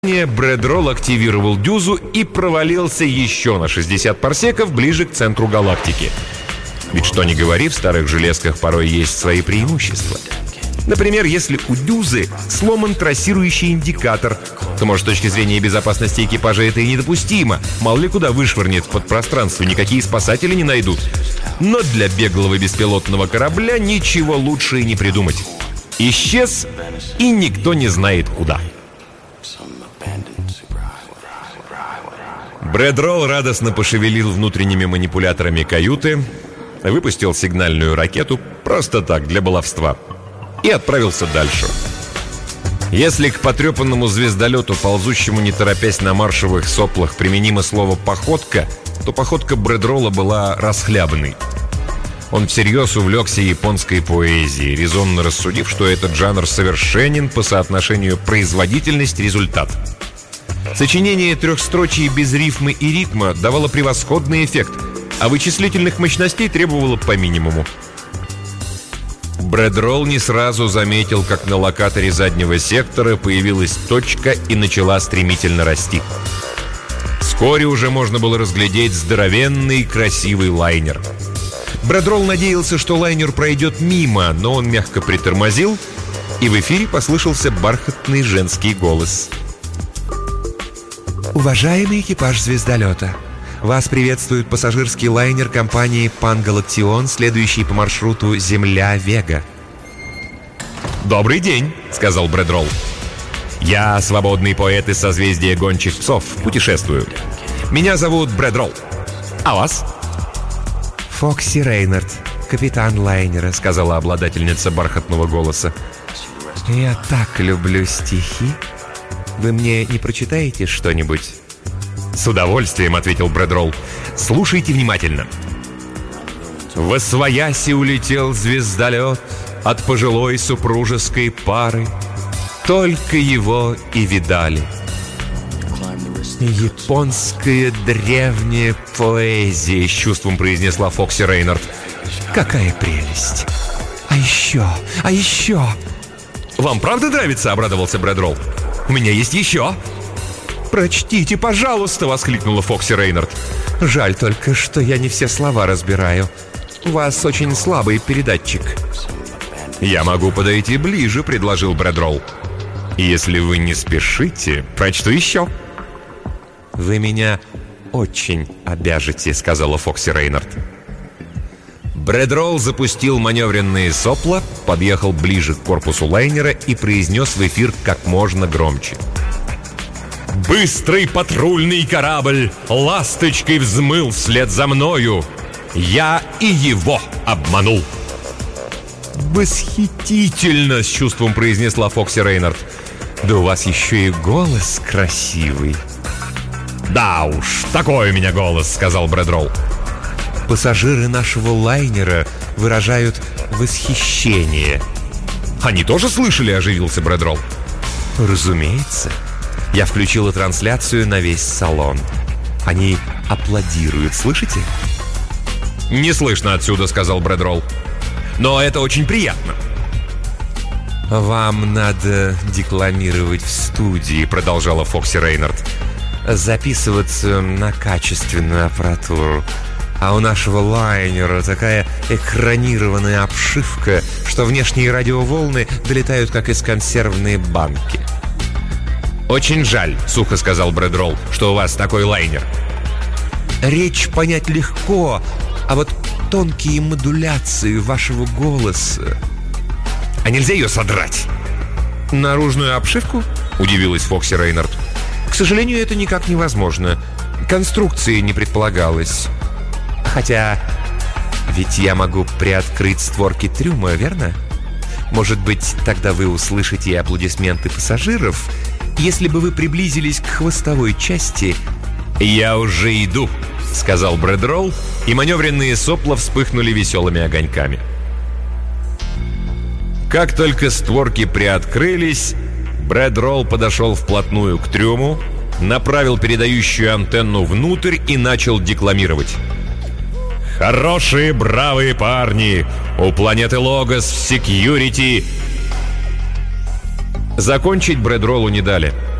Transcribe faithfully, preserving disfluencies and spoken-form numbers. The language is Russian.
Брэдролл активировал дюзу и провалился еще на шестьдесят парсеков ближе к центру галактики. Ведь что ни говори, в старых железках порой есть свои преимущества. Например, если у дюзы сломан трассирующий индикатор, то, может, с точки зрения безопасности экипажа это и недопустимо. Мало ли куда вышвырнет в подпространство, никакие спасатели не найдут. Но для беглого беспилотного корабля ничего лучше и не придумать. Исчез, и никто не знает куда. Брэдролл радостно пошевелил внутренними манипуляторами каюты, выпустил сигнальную ракету просто так, для баловства, и отправился дальше. Если к потрепанному звездолету, ползущему не торопясь на маршевых соплах, применимо слово «походка», то походка Брэдролла была расхлябанной. Он всерьез увлекся японской поэзией, резонно рассудив, что этот жанр совершенен по соотношению производительность-результат. Сочинение трехстрочий без рифмы и ритма давало превосходный эффект, а вычислительных мощностей требовало по минимуму. Брэдролл не сразу заметил, как на локаторе заднего сектора появилась точка и начала стремительно расти. Вскоре уже можно было разглядеть здоровенный красивый лайнер. Брэдролл надеялся, что лайнер пройдет мимо, но он мягко притормозил, и в эфире послышался бархатный женский голос. Уважаемый экипаж звездолета, вас приветствует пассажирский лайнер компании «Пангалактион», следующий по маршруту Земля-Вега. «Добрый день», — сказал Брэдролл. «Я свободный поэт из созвездия гончих псов, путешествую. Меня зовут Брэдролл. А вас?» «Фокси Рейнард, капитан лайнера», — сказала обладательница бархатного голоса. «Я так люблю стихи. Вы мне не прочитаете что-нибудь?» «С удовольствием», — ответил Брэдролл. «Слушайте внимательно. Восвояси улетел звездолет от пожилой супружеской пары. Только его и видали. Японская древняя поэзия», — с чувством произнесла Фокси Рейнард. «Какая прелесть! А еще, а еще!» «Вам правда нравится?» — обрадовался Брэдролл. «У меня есть еще!» «Прочтите, пожалуйста!» — воскликнула Фокси Рейнард. «Жаль только, что я не все слова разбираю. У вас очень слабый передатчик». «Я могу подойти ближе», — предложил Брэдролл. «Если вы не спешите, прочту еще». «Вы меня очень обяжете», — сказала Фокси Рейнард. Брэдролл запустил маневренные сопла, подъехал ближе к корпусу лайнера и произнес в эфир как можно громче. «Быстрый патрульный корабль ласточкой взмыл вслед за мною. Я и его обманул». «Восхитительно!» — с чувством произнесла Фокси Рейнард. «Да у вас еще и голос красивый». «Да уж, такой у меня голос», — сказал Брэдролл. «Пассажиры нашего лайнера выражают восхищение». «Они тоже слышали?» — оживился Брэдролл. «Разумеется. Я включила трансляцию на весь салон. Они аплодируют, слышите?» «Не слышно отсюда», — сказал Брэдролл. «Но это очень приятно». «Вам надо декламировать в студии», — продолжала Фокси Рейнард. «Записываться на качественную аппаратуру. А у нашего лайнера такая экранированная обшивка, что внешние радиоволны долетают как из консервной банки». «Очень жаль», — сухо сказал Брэдролл, — «что у вас такой лайнер». «Речь понять легко, а вот тонкие модуляции вашего голоса...» «А нельзя ее содрать?» «Наружную обшивку?» — удивилась Фокси Рейнард. «К сожалению, это никак невозможно. Конструкции не предполагалось. Хотя, ведь я могу приоткрыть створки трюма, верно? Может быть, тогда вы услышите аплодисменты пассажиров, если бы вы приблизились к хвостовой части». «Я уже иду», — сказал Брэдролл, и маневренные сопла вспыхнули веселыми огоньками. Как только створки приоткрылись, Брэдролл подошел вплотную к трюму, направил передающую антенну внутрь и начал декламировать. «Хорошие, бравые парни! У планеты Логос в секьюрити!» Закончить Брэдроллу не дали.